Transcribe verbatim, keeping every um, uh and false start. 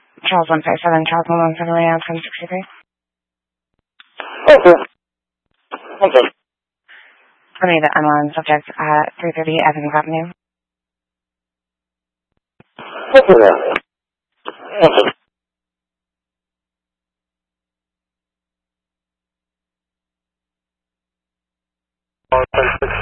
Charles one five seven, Charles one one seven, Leon ten sixty-three. Okay. Okay. For me, that I'm on subject at three thirty Evans Avenue. Okay, now. Okay.